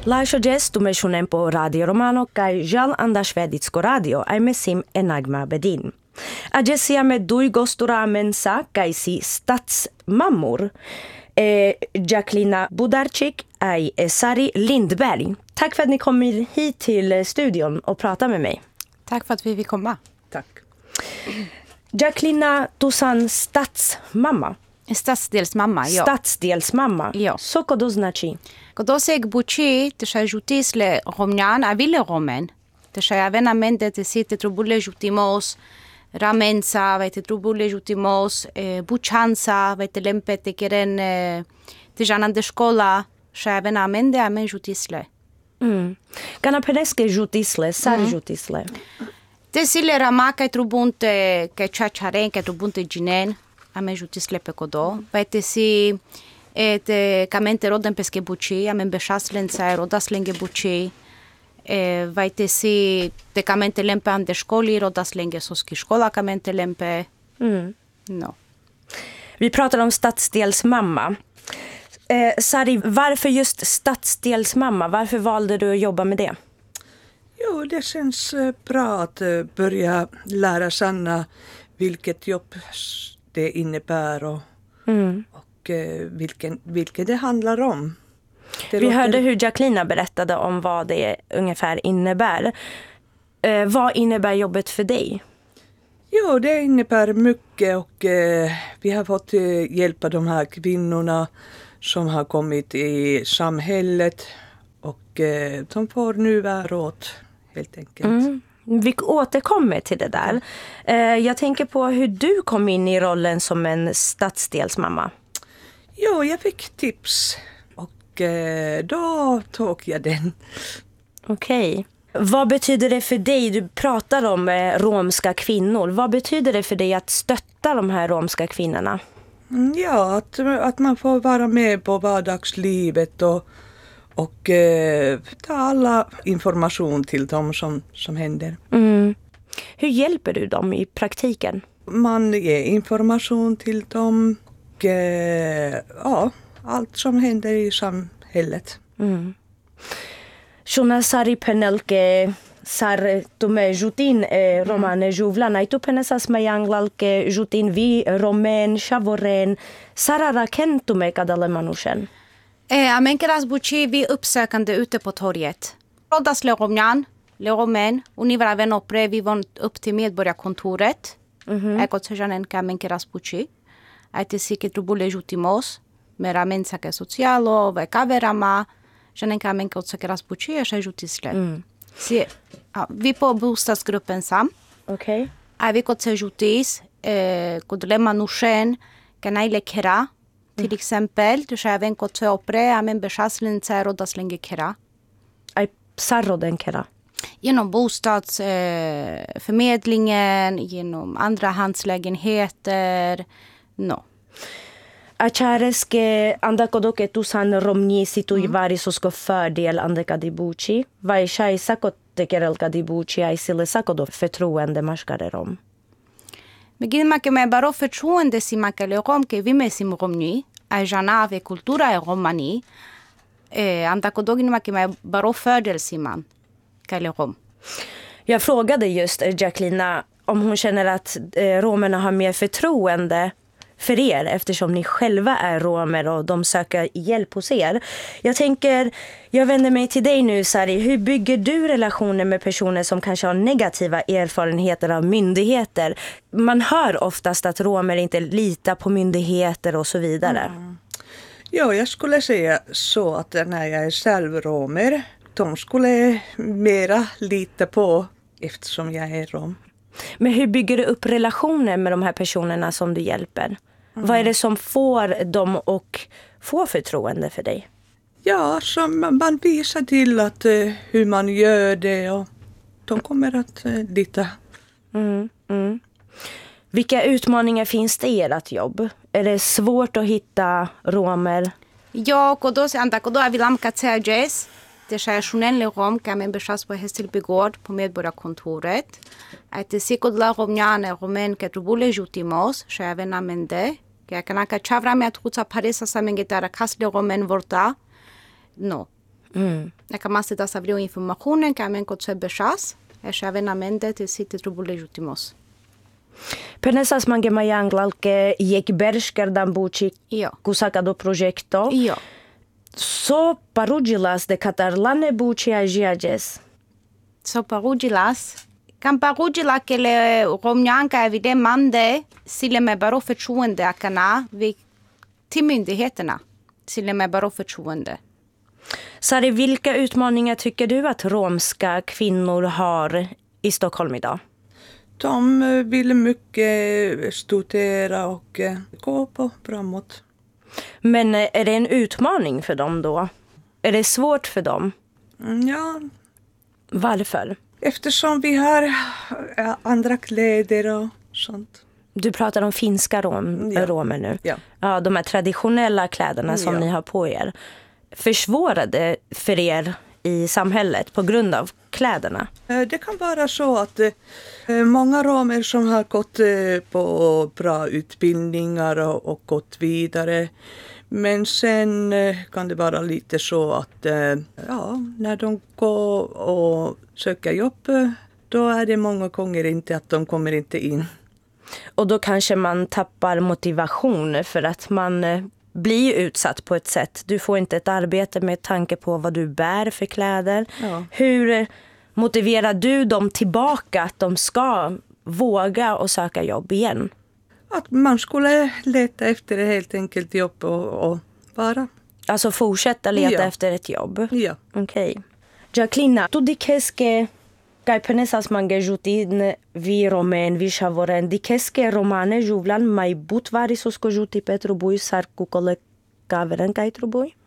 Laisho Jess tumeșunem po Radio Romano kai Jal Andashveditsko Radio ai mesim enagma bedin. A Jessia med dui gostura mensa kai si stadsmammor. Jacqueline Budarczyk ai Sari Lindberg. Tack för att ni kommer hit till studion och pratar med mig. Tack för att vi fick komma. Tack. Jacqueline, tusan stadsmamma. Stadsdelsmamma, jo. Stadsdelsmamma. Jo. Co to znaczy? Когда се гбучи, те ша жутисле ромнян, а виле ромен. Те ша явена менде те си те трубуле жутимос, ramensa, vai te trubule jutimos, buchansa, vai te lempe te keren te janan de școala și avem amende, amen jutisle. Kana peneske jutisle, sar jutisle. Te sile rama kai trubunte, kai chacharen, kai trubunte ginen, amen jutisle pe codo, vai te si te camente roden pesche buci, amen beșaslența, rodas lenge buci. Vai te si te camente lempe an de școli, rodas länge soski skola camente lempe. No. Vi pratar om stadsdelsmamma. Sari, varför just stadsdelsmamma? Varför valde du att jobba med det? Jo, det känns bra att börja lära känna vilket jobb det innebär och vilket det handlar om. Vi hörde hur Jacqueline berättade om vad det ungefär innebär. Vad innebär jobbet för dig? Jo, det innebär mycket och vi har fått hjälpa de här kvinnorna som har kommit i samhället och de får nu vara råd helt enkelt. Vi återkommer till det där. Jag tänker på hur du kom in i rollen som en stadsdelsmamma. Jo, jag fick tips. Då tog jag den. Okej. Vad betyder det för dig? Du pratar om romska kvinnor. Vad betyder det för dig att stötta de här romska kvinnorna? Ja, att man får vara med på vardagslivet och ta alla information till dem som händer. Hur hjälper du dem i praktiken? Man ger information till dem och allt som händer i samhället. Shona Sari Penelke sar tume jutin romane juvla naitu penesas mayanglalke jutin vi romen shavoren sarara kentume kadale manushen. Amenkeras buci vi uppsökande ute på torget. Rodas le romen, univera ven opre vi von upp till medborgarkontoret. Eko tsejanen ka amenkeras buci. Aite sike trubule jutimos. Mera mensake socialo, vai kaverama, žanenka menka odsakeras buci, așa jutisle. Vi på bostadsgruppen sam. Okej. Vi kod se jutis, kod lemma nushen, kanaile kera, till exempel, så även kod se opre, amen beschaslen rodas länge kera. Ai sarroden kera. Genom bostadsförmedlingen, genom andrahandslägenheter, no. Achareske andakodoke tusan romni situ vari sosko fördel andeka dibuci. Vai shai sakot tekerelka dibuci ai sile sakodo förtroende marskare rom. Megin make mai baro förtroende si makele rom ke vi mesim romni, ai jana ave kultura e romani. Andakodogin make mai baro fördel si man kale rom. Jag frågade just Jacqueline om hon känner att romerna har mer förtroende för er eftersom ni själva är romer och de söker hjälp hos er. Jag vänder mig till dig nu, Sari. Hur bygger du relationer med personer som kanske har negativa erfarenheter av myndigheter? Man hör oftast att romer inte litar på myndigheter och så vidare. Ja, jag skulle säga så att när jag är själv romer, de skulle mera lita på eftersom jag är rom. Men hur bygger du upp relationer med de här personerna som du hjälper? Vad är det som får dem att få förtroende för dig? Ja, som man visar till att hur man gör det och de kommer att lita. Vilka utmaningar finns det i ert jobb? Är det svårt att hitta romer? Ja, kodos andakodo avilam katsea jess. Det sker journelle rom kan man beschas på Hässelbygård på medborgarkontoret. Att det sikod la romjane romen ke trubule jutimos, sker namende. Ke kanaka chavra me atruca paresa samengitara kasle romen vorta. No. E ka mas të sa vriu informacionin, ka men kot se beshas, e shavenamente të si të trubulle jutimos. Penesas mange mai anglal ke jek bershker dan buçi Jo. kusaka do projekto. Jo. So parugilas de katarlane buçi ajiajes. So parugilas, kam parugila ke le romnjanka evide mande, sille me baro förtroende akana, vi till myndigheterna, sille me baro förtroende. Sari, vilka utmaningar tycker du att romska kvinnor har i Stockholm idag? De vill mycket studera och gå på framåt. Men är det en utmaning för dem då? Är det svårt för dem? Ja, Varför? eftersom vi har andra kläder och sånt. Du pratar om finska romer nu. Ja. Ja, de här traditionella kläderna som Ja. ni har på er. Försvårade för er i samhället på grund av kläderna? Det kan vara så att många romer som har gått på bra utbildningar och gått vidare. Men sen kan det vara lite så att när de går och söker jobb, då är det många gånger inte att de kommer inte in. Och då kanske man tappar motivation för att man blir utsatt på ett sätt. Du får inte ett arbete med tanke på vad du bär för kläder. Ja. Hur motiverar du dem tillbaka att de ska våga och söka jobb igen? Att man skulle leta efter helt enkelt jobb och vara. Alltså fortsätta leta Ja. efter ett jobb? Ja. Okej. Jacqueline, tu dikes ke kai penesas mange jutin vi romen vi shavoren dikes ke romane juvlan mai butvari sosko juti Petru Buj sar ku kole kaveren kai trubui?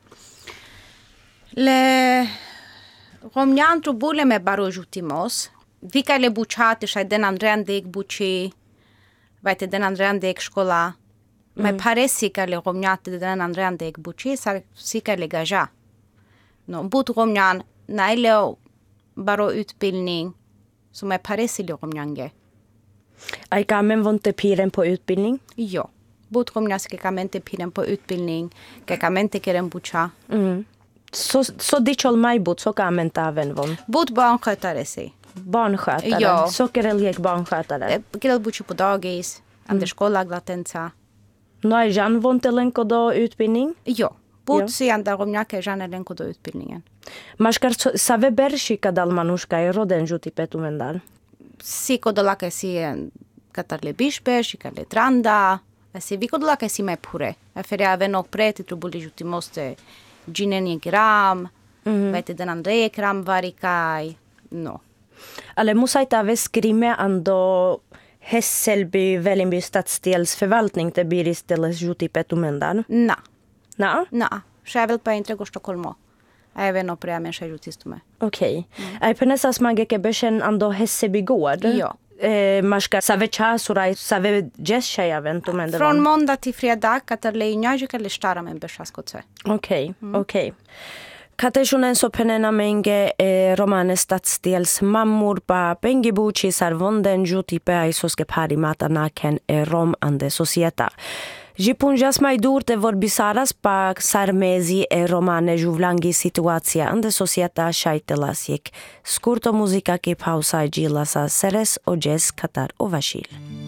Le romnjan trubule me baro jutimos, vika le buçate shaj den Andrean dek buçi, vajte den Andrean dek shkolla, me paresi ka le romnjate den Andrean dek buçi, sar si ka le gaja. No, but romnjan, nej le baro utbildning som är paresi le romnjange. Ai kamen vonte piren på utbildning? Jo, but romnjas ke kamente piren på utbildning, ke kamente keren buça. Så dichol mai but så kamen taven von. But barnskötare si. Barnskötare? Ja. Sockerelgek barnskötare? Grel buçi på dagis, ande skola glatenca. No ai jan vonte lenko do utbildning? Jo, Jo. but si anda romnjake žane lenko do utbildningen. Maškar save berši kadal manuška je roden žuti petu mendal. Si kodolake si katar le bishpe, si ka le tranda, si vi kodolake si me pure. Ferea aveno preti trubuli juti moste gineni gram, vete den andre gram varikaj, no. Ale musai tave skrime ando Hässelby, Vällingby stadsdelsförvaltning te blir istället žuti petu mendal. Na, Na? na, ševel pa intrego Stockholmo. Aveno prea men še jutistume. Okej. Ai penesas mageke beshen ando Hässelby gård? Jo. Maškar save časurai, save džesšaj aventu mendal. Från måndag till fredag katar le injažika le štara men bešaskoce. Okej. Kateshunen so penena menge romane stadsdels mammur pa pengibuci sarvonden juti pe ai soske pari mata naken rom ande societa. Jipunjas mai durte vorbisaras pa sarmezi romane juvlangi situația ande societa shaitelasiek. Scurto muzica ke pausa gilasa seres o jazz Qatar o Vashil.